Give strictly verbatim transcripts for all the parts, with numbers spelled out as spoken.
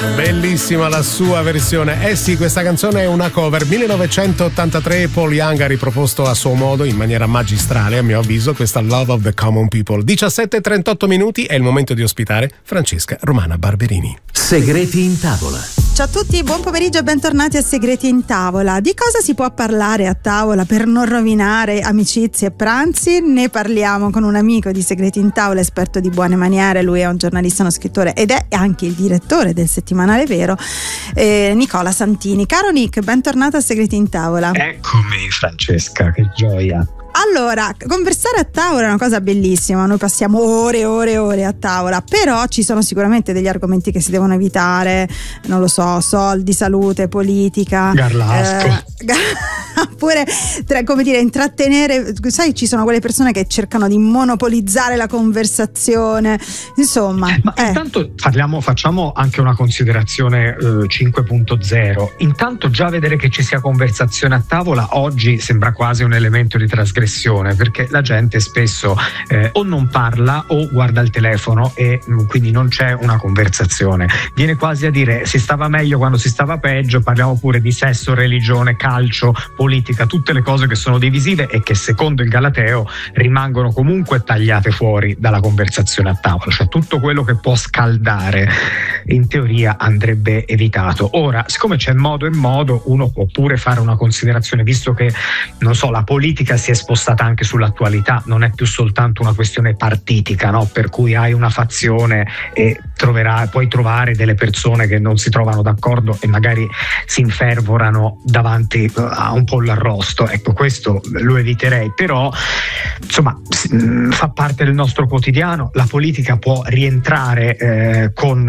Bellissima la sua versione. Eh sì, questa canzone è una cover. millenovecentottantatré, Paul Young ha riproposto a suo modo, in maniera magistrale a mio avviso, questa Love of the Common People. diciassette e trentotto minuti, è il momento di ospitare Francesca Romana Barberini. Segreti in tavola. Ciao a tutti, buon pomeriggio e bentornati a Segreti in tavola. Di cosa si può parlare a tavola per non rovinare amicizie e pranzi? Ne parliamo con un amico di Segreti in tavola, esperto di buone maniere. Lui è un giornalista, uno scrittore ed è anche il direttore del settimanale Vero, eh, Nicola Santini. Caro Nick, bentornato a Segreti in tavola. Eccomi Francesca, che gioia. Allora, conversare a tavola è una cosa bellissima, noi passiamo ore e ore e ore a tavola, però ci sono sicuramente degli argomenti che si devono evitare, non lo so, soldi, salute, politica, Garlasco. Eh, oppure, tra, come dire, intrattenere, sai, ci sono quelle persone che cercano di monopolizzare la conversazione, insomma. Ma eh. intanto parliamo, facciamo anche una considerazione eh, cinque punto zero. Intanto già vedere che ci sia conversazione a tavola oggi sembra quasi un elemento di trasgressione, perché la gente spesso eh, o non parla o guarda il telefono e mh, quindi non c'è una conversazione. Viene quasi a dire si stava meglio quando si stava peggio. Parliamo pure di sesso, religione, calcio, politica, tutte le cose che sono divisive e che secondo il Galateo rimangono comunque tagliate fuori dalla conversazione a tavola, cioè tutto quello che può scaldare in teoria andrebbe evitato. Ora, siccome c'è modo e modo, uno può pure fare una considerazione, visto che non so, la politica si è spostata anche sull'attualità, non è più soltanto una questione partitica, no? Per cui hai una fazione e troverai, puoi trovare delle persone che non si trovano d'accordo e magari si infervorano davanti a un pollo arrosto. Ecco, questo lo eviterei, però insomma fa parte del nostro quotidiano. La politica può rientrare eh, con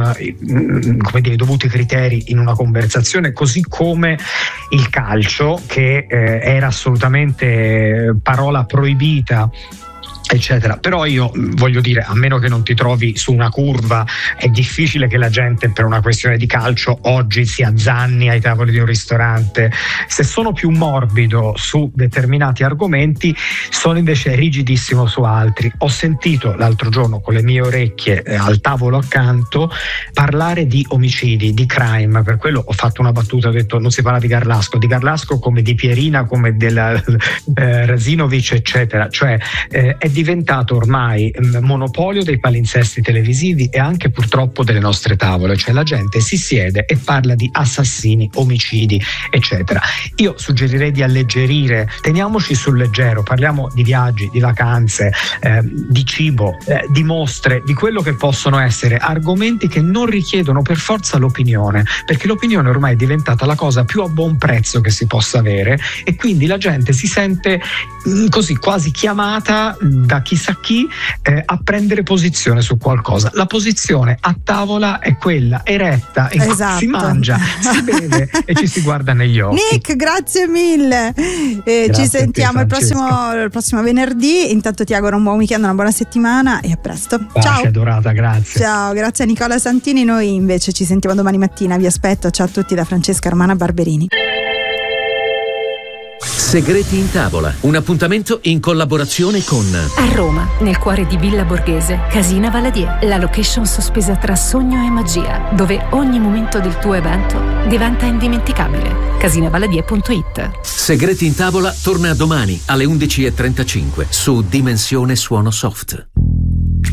come dire, i dovuti criteri in una conversazione, così come il calcio, che eh, era assolutamente parola proibita, eccetera. Però io voglio dire, a meno che non ti trovi su una curva, è difficile che la gente per una questione di calcio oggi si azzanni ai tavoli di un ristorante. Se sono più morbido su determinati argomenti, sono invece rigidissimo su altri. Ho sentito l'altro giorno con le mie orecchie eh, al tavolo accanto parlare di omicidi, di crime. Per quello ho fatto una battuta, ho detto non si parla di Garlasco, di Garlasco come di Pierina, come della eh, Rasinovic, eccetera. Cioè eh, è diventato ormai monopolio dei palinsesti televisivi e anche purtroppo delle nostre tavole, cioè la gente si siede e parla di assassini, omicidi, eccetera. Io suggerirei di alleggerire, teniamoci sul leggero, parliamo di viaggi, di vacanze, eh, di cibo, eh, di mostre, di quello che possono essere argomenti che non richiedono per forza l'opinione, perché l'opinione ormai è diventata la cosa più a buon prezzo che si possa avere e quindi la gente si sente mh, così quasi chiamata da chissà chi eh, a prendere posizione su qualcosa. La posizione a tavola è quella eretta in esatto. cui si mangia, si beve e ci si guarda negli occhi. Nick, grazie mille. Eh, ci sentiamo il prossimo, il prossimo venerdì. Intanto ti auguro un buon weekend, una buona settimana e a presto. Pace, ciao. adorata, grazie. Ciao, grazie a Nicola Santini. Noi invece ci sentiamo domani mattina. Vi aspetto. Ciao a tutti da Francesca Romana Barberini. Segreti in tavola, un appuntamento in collaborazione con a Roma, nel cuore di Villa Borghese, Casina Valadier, la location sospesa tra sogno e magia, dove ogni momento del tuo evento diventa indimenticabile. casinavaladier punto it. Segreti in tavola torna domani alle undici e trentacinque su Dimensione Suono Soft.